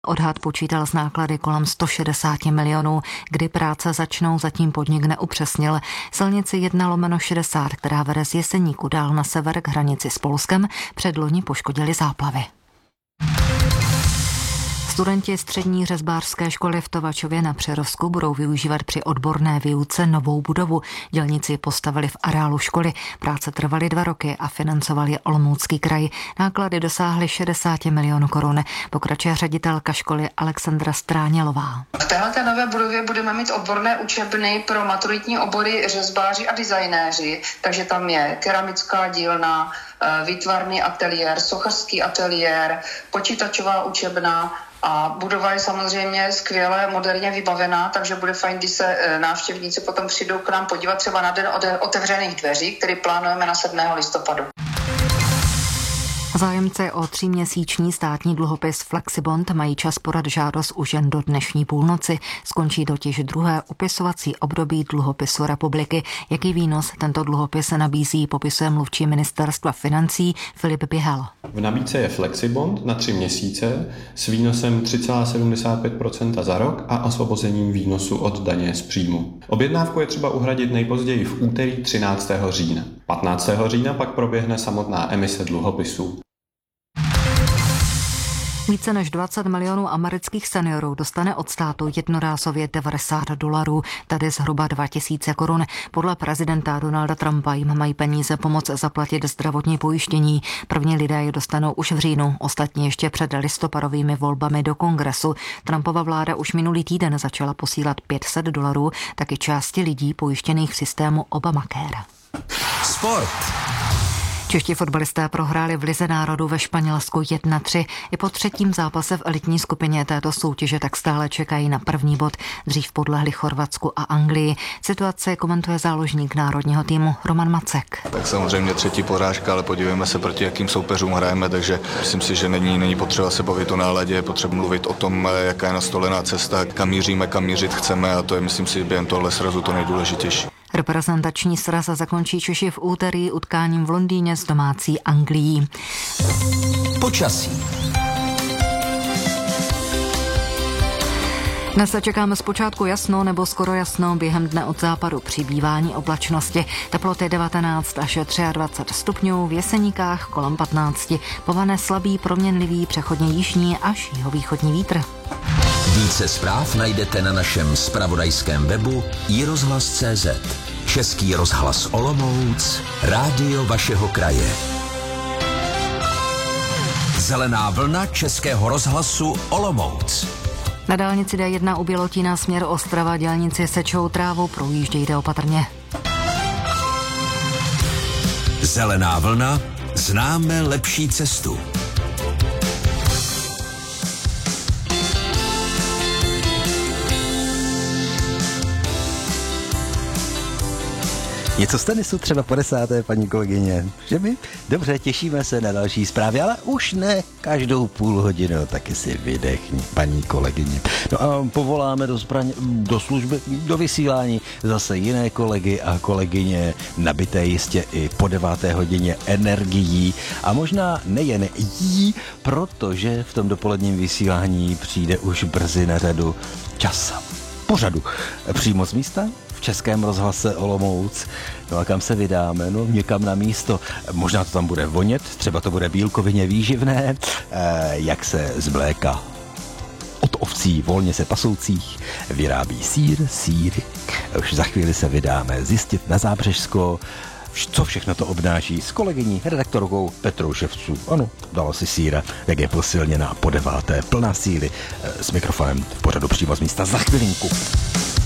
Odhad počítal s náklady kolem 160 milionů. Kdy práce začnou, zatím podnik neupřesnil. Silnici 1/60, která vede z Jeseníku dál na sever k hranici s Polskem, předloni poškodily záplavy. Studenti střední řezbářské školy v Tovačově na Přerovsku budou využívat při odborné výuce novou budovu. Dělníci postavili v areálu školy. Práce trvaly 2 roky a financoval je Olomoucký kraj. Náklady dosáhly 60 milionů korun. Pokračuje ředitelka školy Alexandra Stránělová. V této nové budově budeme mít odborné učebny pro maturitní obory řezbáři a designéři, takže tam je keramická dílna, výtvarný ateliér, sochařský ateliér, počítačová učebna. A budova je samozřejmě skvěle moderně vybavená, takže bude fajn, když se návštěvníci potom přijdou k nám podívat třeba na den otevřených dveří, který plánujeme na 7. listopadu. Zájemci o 3měsíční státní dluhopis Flexibond mají čas podat žádost už jen do dnešní půlnoci. Skončí totiž druhé upisovací období dluhopisu republiky. Jaký výnos tento dluhopis nabízí, popisuje mluvčí ministerstva financí Filip Běhal. V nabídce je Flexibond na 3 měsíce s výnosem 3,75% za rok a osvobozením výnosu od daně z příjmu. Objednávku je třeba uhradit nejpozději v úterý 13. října. 15. října pak proběhne samotná emise dluhopisů. Více než 20 milionů amerických seniorů dostane od státu jednorázově $90, tedy zhruba 2000 korun. Podle prezidenta Donalda Trumpa jim mají peníze pomoct zaplatit zdravotní pojištění. První lidé je dostanou už v říjnu, ostatní ještě před listopadovými volbami do Kongresu. Trumpova vláda už minulý týden začala posílat $500 taky části lidí pojištěných v systému Obamacare. Sport. Čeští fotbalisté prohráli v Lize národů ve Španělsku 1-3. I po 3. zápase v elitní skupině této soutěže tak stále čekají na první bod. Dřív podlehli Chorvatsku a Anglii. Situace komentuje záložník národního týmu Roman Macek. Tak samozřejmě 3. porážka, ale podívejme se, proti jakým soupeřům hrajeme, takže myslím si, že není potřeba se bavit o náladě, je potřeba mluvit o tom, jaká je nastolená cesta, kam míříme, kam mířit chceme, a to je, myslím si, během tohle srazu to nejdůležitější. Reprezentační sraz zakončí Češi v úterý utkáním v Londýně s domácí Anglií. Počasí. Dnes se čekáme zpočátku jasno nebo skoro jasno, během dne od západu přibývání oblačnosti. Teploty 19 až 23 stupňů, v Jeseníkách kolem 15. Povane slabý, proměnlivý, přechodně jižní až jihovýchodní vítr. Více zpráv najdete na našem zpravodajském webu iRozhlas.cz. Český rozhlas Olomouc, rádio vašeho kraje. Zelená vlna Českého rozhlasu Olomouc. Na dálnici D1 u Bělotína směr Ostrava dělníci sečou trávu, projíždějte opatrně. Zelená vlna, známe lepší cestu. Něco z tenisu třeba po 10. paní kolegyně, že my? Dobře, těšíme se na další zprávy, ale už ne každou půl hodinu, taky si vydechni, paní kolegyně. No a povoláme do služby, do vysílání zase jiné kolegy a kolegyně, nabité jistě i po 9. hodině energií a možná nejen jí, protože v tom dopoledním vysílání přijde už brzy na řadu čas pořadu. Přímo z místa v Českém rozhlase Olomouc. No a kam se vydáme? No někam na místo. Možná to tam bude vonět, třeba to bude bílkovině výživné, jak se z mléka od ovcí volně se pasoucích vyrábí síry. Už za chvíli se vydáme zjistit na Zábřežsko, co všechno to obnáší s kolegyní redaktorkou Petrou Ševců. Ano, dala si síra, jak je posilněná po 9. plná síly s mikrofonem v pořadu přímo z místa za chvilinku.